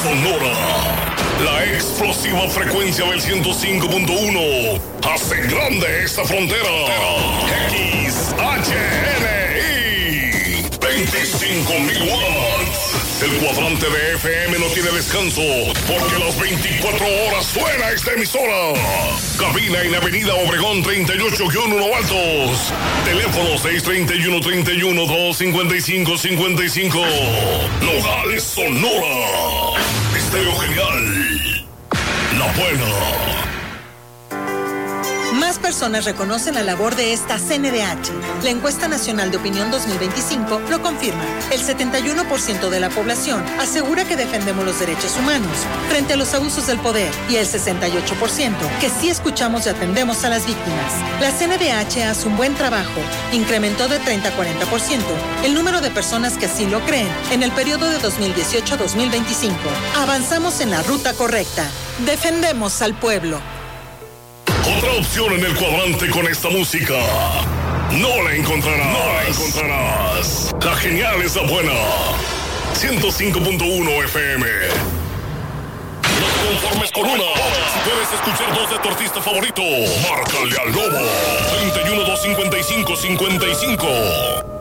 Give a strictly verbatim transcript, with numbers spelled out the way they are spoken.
Sonora. La explosiva frecuencia del ciento cinco punto uno hace grande esta frontera. X H N I veinticinco mil watts. El cuadrante de F M no tiene descanso porque las veinticuatro horas suena esta emisora. Cabina en Avenida Obregón treinta y ocho uno Altos. Teléfono seis tres uno, tres uno, dos cinco cinco, cinco cinco. Nogales, Sonora. Estéreo Genial. La buena. Más personas reconocen la labor de esta C N D H. La encuesta nacional de opinión dos mil veinticinco lo confirma. El setenta y uno por ciento de la población asegura que defendemos los derechos humanos frente a los abusos del poder y el sesenta y ocho por ciento que sí escuchamos y atendemos a las víctimas. La C N D H hace un buen trabajo. Incrementó de treinta a cuarenta por ciento el número de personas que así lo creen en el periodo de dos mil dieciocho a dos mil veinticinco. Avanzamos en la ruta correcta. Defendemos al pueblo. Otra opción en el cuadrante con esta música. No la encontrarás. No la encontrarás. La genial es la buena. ciento cinco punto uno F M. No te conformes con una. Si puedes escuchar dos de tu artista favorito, márcale al Lobo. treinta y uno, dos cincuenta y cinco, cincuenta y cinco.